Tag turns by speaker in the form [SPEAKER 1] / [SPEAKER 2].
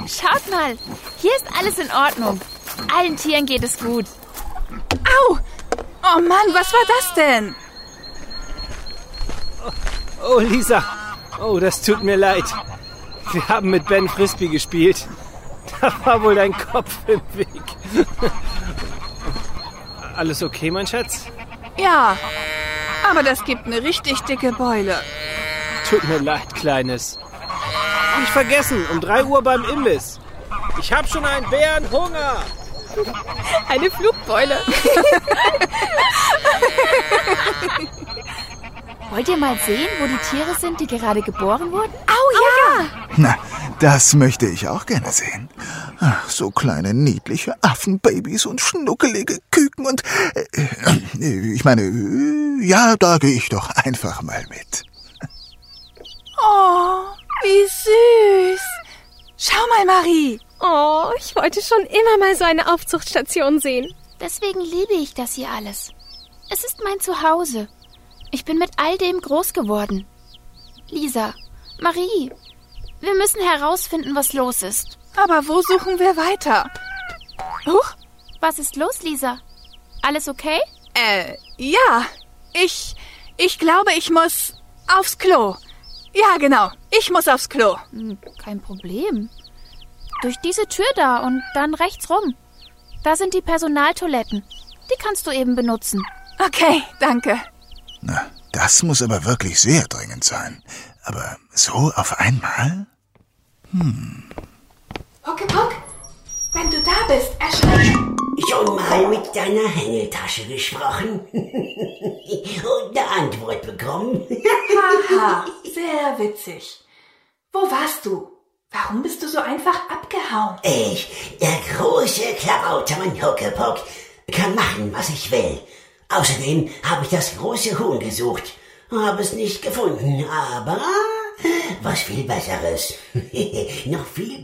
[SPEAKER 1] Schaut mal, hier ist alles in Ordnung. Allen Tieren geht es gut.
[SPEAKER 2] Au! Oh Mann, was war das denn?
[SPEAKER 3] Oh, Lisa. Oh, das tut mir leid. Wir haben mit Ben Frisbee gespielt. Da war wohl dein Kopf im Weg. Alles okay, mein Schatz?
[SPEAKER 2] Ja, aber das gibt eine richtig dicke Beule.
[SPEAKER 3] Tut mir leid, Kleines. Nicht vergessen, um 3 Uhr beim Imbiss. Ich hab schon einen Bärenhunger.
[SPEAKER 1] Eine Flugbeule. Wollt ihr mal sehen, wo die Tiere sind, die gerade geboren wurden?
[SPEAKER 2] Au, ja!
[SPEAKER 4] Na, das möchte ich auch gerne sehen. Ach, so kleine, niedliche Affenbabys und schnuckelige Küken und... ich meine, ja, da gehe ich doch einfach mal mit.
[SPEAKER 2] Oh, wie süß. Schau mal, Marie.
[SPEAKER 5] Oh, ich wollte schon immer mal so eine Aufzuchtstation sehen.
[SPEAKER 1] Deswegen liebe ich das hier alles. Es ist mein Zuhause. Ich bin mit all dem groß geworden. Lisa, Marie, wir müssen herausfinden, was los ist.
[SPEAKER 2] Aber wo suchen wir weiter? Huch,
[SPEAKER 1] Was ist los, Lisa? Alles okay?
[SPEAKER 2] ja. Ich glaube, ich muss aufs Klo. Ja, genau. Ich muss aufs Klo.
[SPEAKER 1] Kein Problem. Durch diese Tür da und dann rechts rum. Da sind die Personaltoiletten. Die kannst du eben benutzen.
[SPEAKER 2] Okay, danke.
[SPEAKER 4] Na, das muss aber wirklich sehr dringend sein. Aber so auf einmal?
[SPEAKER 2] Huckepuck, wenn du da bist, erschreck.
[SPEAKER 6] Schon mal mit deiner Hängetasche gesprochen? Und eine Antwort bekommen?
[SPEAKER 2] Haha, sehr witzig. Wo warst du? Warum bist du so einfach abgehauen?
[SPEAKER 6] Ich, der große Klabautermann Huckepuck, kann machen, was ich will. Außerdem habe ich das große Huhn gesucht. Habe es nicht gefunden, aber was viel Besseres. Noch viel